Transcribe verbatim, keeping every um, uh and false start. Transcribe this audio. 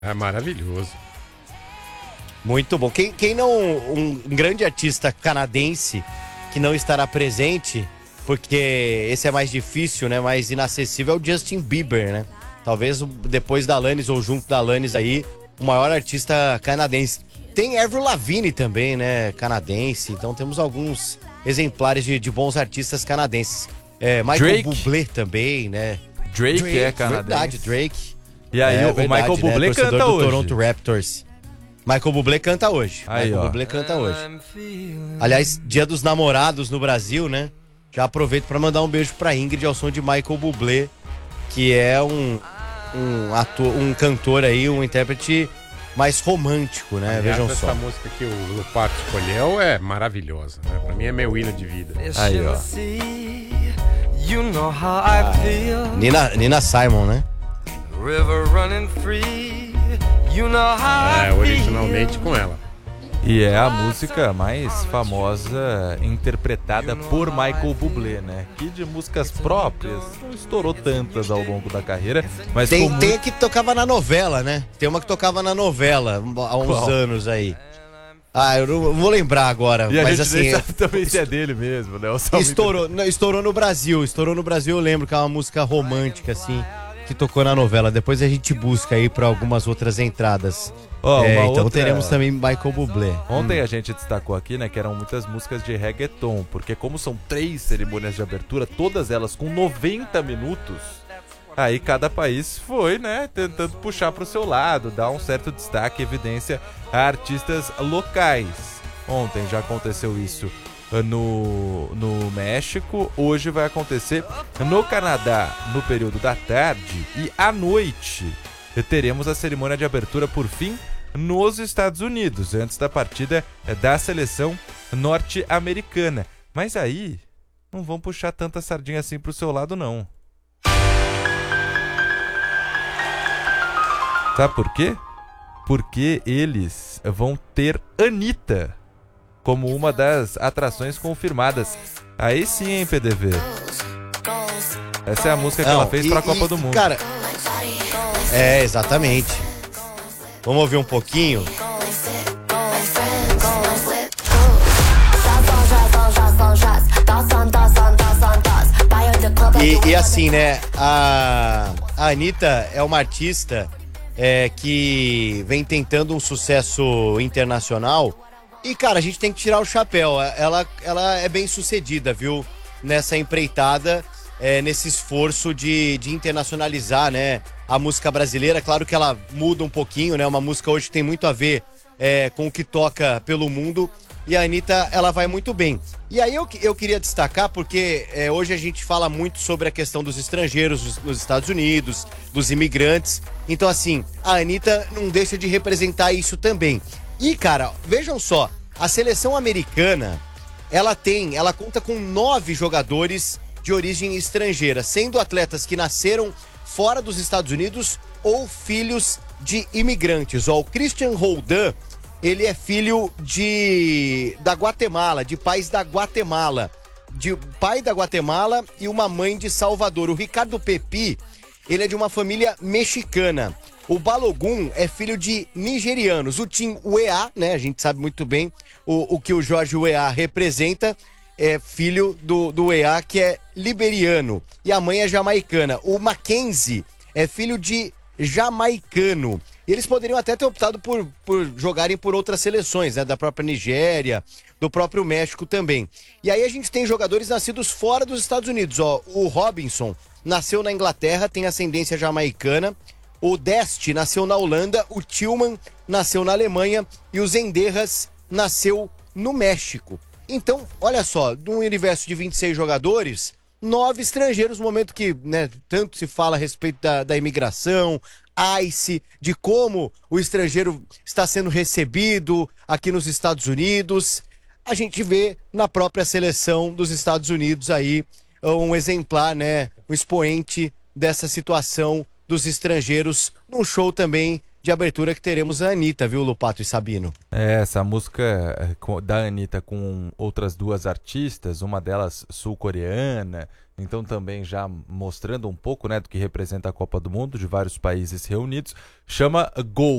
É maravilhoso. Muito bom. Quem, quem não... Um grande artista canadense que não estará presente, porque esse é mais difícil, né? Mais inacessível, é o Justin Bieber, né? Talvez depois da Alanis ou junto da Alanis aí, o maior artista canadense. Tem Avril Lavigne também, né? Canadense. Então temos alguns exemplares de, de bons artistas canadenses. É, Michael Drake. Bublé também, né? Drake, Drake é canadense. Verdade, Drake. E aí, é, o verdade, Michael Bublé né? canta Torcedor do hoje. Toronto Raptors. Michael Bublé canta hoje. Aí, Michael ó. Bublé canta hoje. Aliás, Dia dos Namorados no Brasil, né? Já aproveito pra mandar um beijo pra Ingrid ao som de Michael Bublé, que é um, um ator, um cantor aí, um intérprete mais romântico, né? Aliás, Vejam essa só. música que o Lupato escolheu é maravilhosa, né? Pra mim é meu hino de vida. Aí, ó. Ah, Nina, Nina Simon, né? É, originalmente com ela. E é a música mais famosa interpretada por Michael Bublé, né? Que de músicas próprias não estourou tantas ao longo da carreira, mas Tem, ficou tem a muito... que tocava na novela, né? Tem uma que tocava na novela há uns Qual? anos aí. Ah, eu não vou lembrar agora, E a mas gente assim... nem sabe também se é dele mesmo, né? O Salve Estourou, não, estourou no Brasil, estourou no Brasil, eu lembro que é uma música romântica, assim, que tocou na novela. Depois a gente busca aí pra algumas outras entradas. Ó, É, uma então outra- teremos também Michael Bublé. Ontem a gente destacou aqui, né, que eram muitas músicas de reggaeton, porque como são três cerimônias de abertura, todas elas com noventa minutos, aí cada país foi, né, tentando puxar pro seu lado, dar um certo destaque, evidência a artistas locais. Ontem já aconteceu isso no, no México, hoje vai acontecer no Canadá no período da tarde e à noite teremos a cerimônia de abertura por fim nos Estados Unidos, antes da partida da seleção norte-americana. Mas aí, não vão puxar tanta sardinha assim pro seu lado, não. Sabe por quê? Porque eles vão ter Anitta como uma das atrações confirmadas. Aí sim, hein, P D V? Essa é a música que Não, ela fez e- pra Copa e, do Mundo. Cara, é, exatamente. Vamos ouvir um pouquinho? E, e assim, né, a, a Anitta é uma artista é, que vem tentando um sucesso internacional e, cara, a gente tem que tirar o chapéu. Ela, ela é bem sucedida, viu, nessa empreitada, é, nesse esforço de, de internacionalizar, né, a música brasileira. Claro que ela muda um pouquinho, né, uma música hoje que tem muito a ver é, com o que toca pelo mundo. E a Anitta, ela vai muito bem. E aí eu, eu queria destacar, porque é, hoje a gente fala muito sobre a questão dos estrangeiros nos, nos Estados Unidos, dos imigrantes. Então, assim, a Anitta não deixa de representar isso também. E, cara, vejam só, a seleção americana, ela tem, ela conta com nove jogadores de origem estrangeira, sendo atletas que nasceram fora dos Estados Unidos ou filhos de imigrantes. Ó, o Christian Roldan, ele é filho de da Guatemala, de pais da Guatemala, de pai da Guatemala e uma mãe de Salvador. O Ricardo Pepi, ele é de uma família mexicana. O Balogun é filho de nigerianos. O Tim Weah, né, a gente sabe muito bem o, o que o Jorge Weah representa, é filho do, do Weah, que é liberiano. E a mãe é jamaicana. O Mackenzie é filho de jamaicano. E eles poderiam até ter optado por, por jogarem por outras seleções, né? Da própria Nigéria, do próprio México também. E aí a gente tem jogadores nascidos fora dos Estados Unidos. Ó, o Robinson nasceu na Inglaterra, tem ascendência jamaicana. O Dest nasceu na Holanda. O Tillman nasceu na Alemanha. E o Zendejas nasceu no México. Então, olha só, de um universo de vinte e seis jogadores, nove estrangeiros, no momento que, né, tanto se fala a respeito da, da imigração, ICE, de como o estrangeiro está sendo recebido aqui nos Estados Unidos. A gente vê na própria seleção dos Estados Unidos aí um exemplar, né, um expoente dessa situação dos estrangeiros, num show também de abertura que teremos a Anitta, viu, Lupato e Sabino? É, essa música da Anitta com outras duas artistas, uma delas sul-coreana, então também já mostrando um pouco, né, do que representa a Copa do Mundo, de vários países reunidos, chama Gol.